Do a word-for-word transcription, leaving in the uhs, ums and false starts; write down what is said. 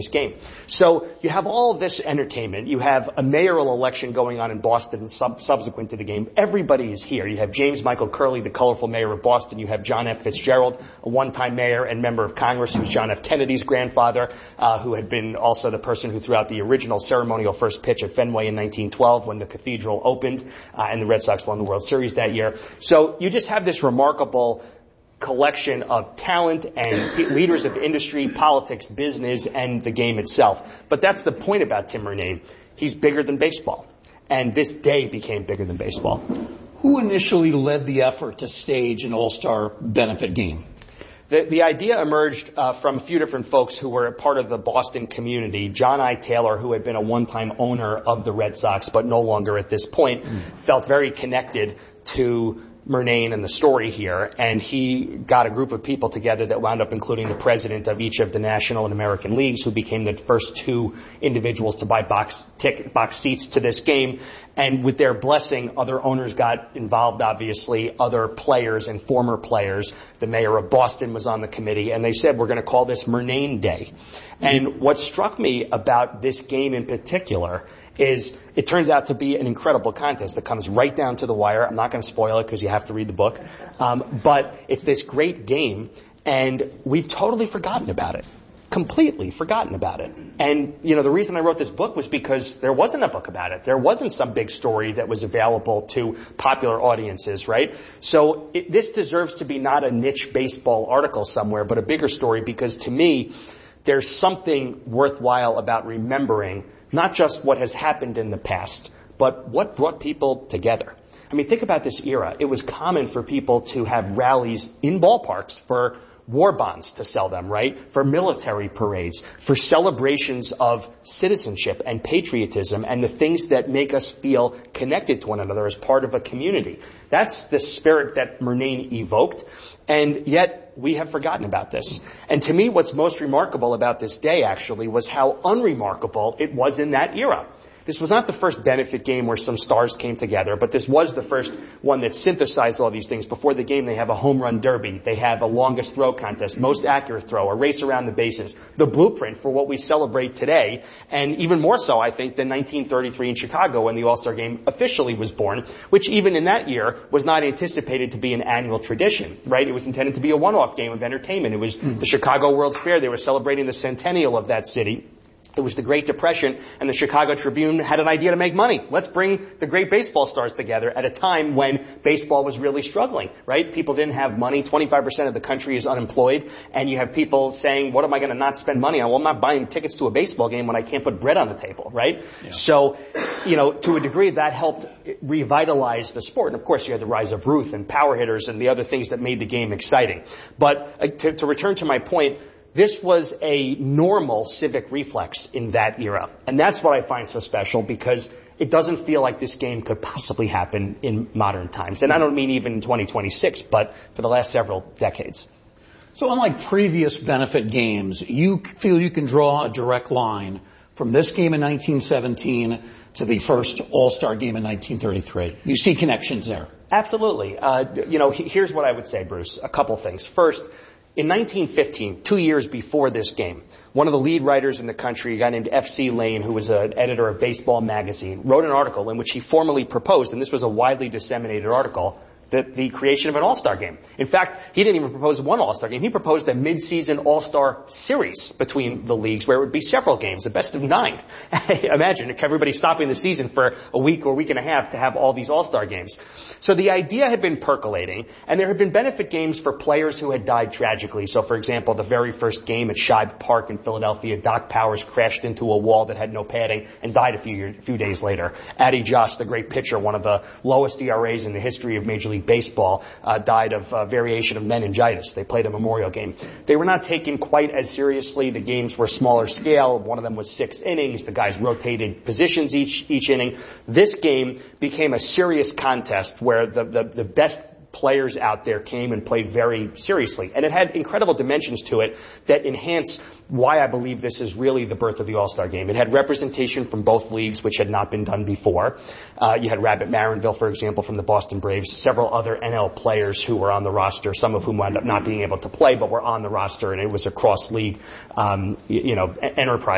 game. So you have all this entertainment. You have a mayoral election going on in Boston sub- subsequent to the game. Everybody is here. You have James Michael Curley, the colorful mayor of Boston. You have John F. Fitzgerald, a one-time mayor and member of Congress, who's John F. Kennedy's grandfather, uh, who had been also the person who threw out the original ceremonial first pitch at Fenway in nineteen twelve when the Cathedral opened, uh, and the Red Sox won the World Series that year. So you just have this remarkable collection of talent and leaders of industry, politics, business, and the game itself. But that's the point about Tim Murnane. He's bigger than baseball. And this day became bigger than baseball. Who initially led the effort to stage an all-star benefit game? The, the idea emerged uh, from a few different folks who were a part of the Boston community. John I. Taylor, who had been a one-time owner of the Red Sox, but no longer at this point, mm. felt very connected to Murnane and the story here, and he got a group of people together that wound up including the president of each of the National and American Leagues, who became the first two individuals to buy box ticket, box seats to this game. And with their blessing, other owners got involved, obviously, other players and former players. The mayor of Boston was on the committee, and they said, we're going to call this Murnane Day. Mm-hmm. And what struck me about this game in particular is it turns out to be an incredible contest that comes right down to the wire. I'm not going to spoil it because you have to read the book. Um, but it's this great game, and we've totally forgotten about it. Completely forgotten about it. And, you know, the reason I wrote this book was because there wasn't a book about it. There wasn't some big story that was available to popular audiences, right? So it, this deserves to be not a niche baseball article somewhere, but a bigger story, because to me, there's something worthwhile about remembering not just what has happened in the past, but what brought people together. I mean, think about this era. It was common for people to have rallies in ballparks for war bonds to sell them, right? For military parades, for celebrations of citizenship and patriotism and the things that make us feel connected to one another as part of a community. That's the spirit that Murnane evoked. And yet we have forgotten about this. And to me, what's most remarkable about this day, actually, was how unremarkable it was in that era. This was not the first benefit game where some stars came together, but this was the first one that synthesized all these things. Before the game, they have a home run derby. They have a longest throw contest, most accurate throw, a race around the bases, the blueprint for what we celebrate today. And even more so, I think, than nineteen thirty-three in Chicago when the All-Star Game officially was born, which even in that year was not anticipated to be an annual tradition, right? It was intended to be a one-off game of entertainment. It was mm. the Chicago World's Fair. They were celebrating the centennial of that city. It was the Great Depression, and the Chicago Tribune had an idea to make money. Let's bring the great baseball stars together at a time when baseball was really struggling, right? People didn't have money. twenty-five percent of the country is unemployed, and you have people saying, what am I going to not spend money on? Well, I'm not buying tickets to a baseball game when I can't put bread on the table, right? Yeah. So, you know, to a degree, that helped revitalize the sport. And, of course, you had the rise of Ruth and power hitters and the other things that made the game exciting. But uh, to, to return to my point, this was a normal civic reflex in that era. And that's what I find so special, because it doesn't feel like this game could possibly happen in modern times. And I don't mean even in twenty twenty-six, but for the last several decades. So unlike previous benefit games, you feel you can draw a direct line from this game in nineteen seventeen to the first All-Star game in nineteen thirty-three. You see connections there. Absolutely. Uh, you know, here's what I would say, Bruce. A couple things. First, in nineteen fifteen, two years before this game, one of the lead writers in the country, a guy named F C Lane, who was an editor of Baseball Magazine, wrote an article in which he formally proposed, and this was a widely disseminated article, the, the creation of an All-Star game. In fact, he didn't even propose one All-Star game. He proposed a mid-season All-Star series between the leagues where it would be several games, a best of nine. Imagine everybody stopping the season for a week or a week and a half to have all these All-Star games. So the idea had been percolating, and there had been benefit games for players who had died tragically. So, for example, the very first game at Shibe Park in Philadelphia, Doc Powers crashed into a wall that had no padding and died a few, years, a few days later. Addie Joss, the great pitcher, one of the lowest E R As in the history of Major League Baseball, uh, died of uh, variation of meningitis. They played a memorial game. They were not taken quite as seriously. The games were smaller scale. One of them was six innings. The guys rotated positions each each inning. This game became a serious contest where the, the, the best players out there came and played very seriously. And it had incredible dimensions to it that enhance why I believe this is really the birth of the All-Star Game. It had representation from both leagues, which had not been done before. Uh, you had Rabbit Marinville, for example, from the Boston Braves, several other N L players who were on the roster, some of whom wound up not being able to play, but were on the roster, and it was a cross-league, um, you know, enterprise.